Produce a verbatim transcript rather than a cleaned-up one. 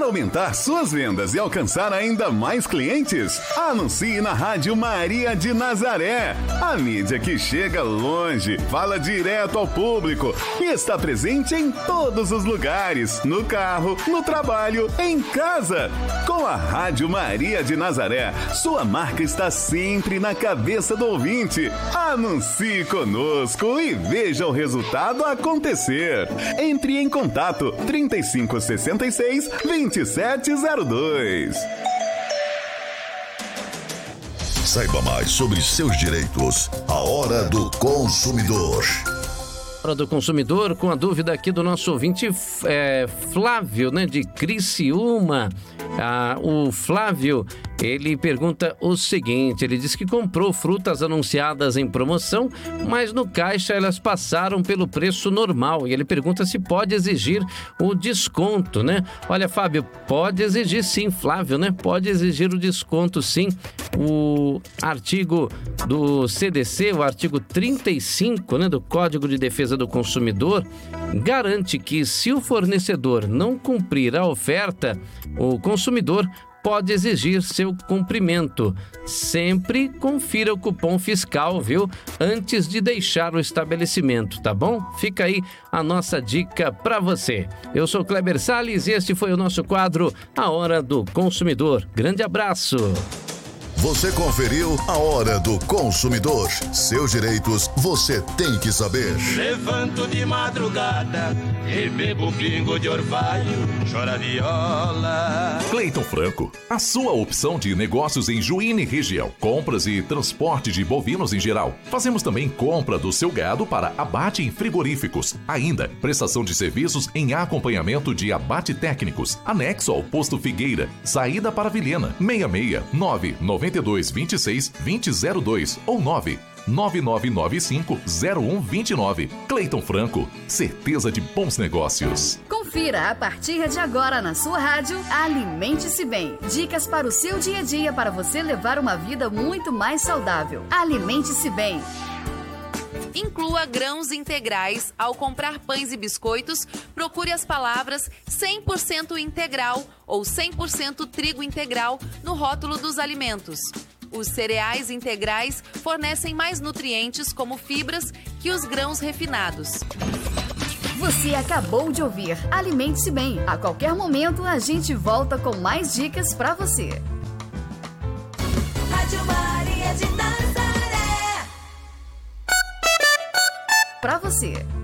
aumentar suas vendas e alcançar ainda mais clientes? Anuncie na Rádio Maria de Nazaré. A mídia que chega longe, fala direto ao público e está presente em todos os lugares, no carro, no trabalho, em casa. Com a Rádio Maria de Nazaré, sua marca está sempre na cabeça do ouvinte. Anuncie conosco e veja o resultado acontecer. Entre em contato trinta e cinco, sessenta e seis, vinte e sete zero dois. Saiba mais sobre seus direitos. A Hora do Consumidor. Hora do Consumidor, com a dúvida aqui do nosso ouvinte é, Flávio, né, de Criciúma. Ah, o Flávio, ele pergunta o seguinte, ele diz que comprou frutas anunciadas em promoção, mas no caixa elas passaram pelo preço normal, e ele pergunta se pode exigir o desconto, né? Olha, Fábio, pode exigir sim, Flávio, né? Pode exigir o desconto sim. O artigo do C D C, o artigo trinta e cinco, né, do Código de Defesa do Consumidor, garante que se o fornecedor não cumprir a oferta, o consumidor pode exigir seu cumprimento. Sempre confira o cupom fiscal, viu? Antes de deixar o estabelecimento, tá bom? Fica aí a nossa dica para você. Eu sou Kleber Salles e este foi o nosso quadro A Hora do Consumidor. Grande abraço! Você conferiu a Hora do Consumidor. Seus direitos você tem que saber. Levanto de madrugada e bebo pingo de orvalho, chora viola. Cleiton Franco, a sua opção de negócios em Juína e região. Compras e transporte de bovinos em geral. Fazemos também compra do seu gado para abate em frigoríficos. Ainda, prestação de serviços em acompanhamento de abate técnicos. Anexo ao posto Figueira. Saída para Vilhena. seis seis nove nove dois vinte e seis vinte zero dois ou nove nove nove nove cinco zero um dois nove. Cleiton Franco, certeza de bons negócios. Confira a partir de agora na sua rádio Alimente-se Bem. Dicas para o seu dia a dia para você levar uma vida muito mais saudável. Alimente-se Bem. Inclua grãos integrais. Ao comprar pães e biscoitos, procure as palavras cem por cento integral ou cem por cento trigo integral no rótulo dos alimentos. Os cereais integrais fornecem mais nutrientes como fibras que os grãos refinados. Você acabou de ouvir Alimente-se Bem. A qualquer momento a gente volta com mais dicas para você. Rádio Maria de Nazaré. Para você.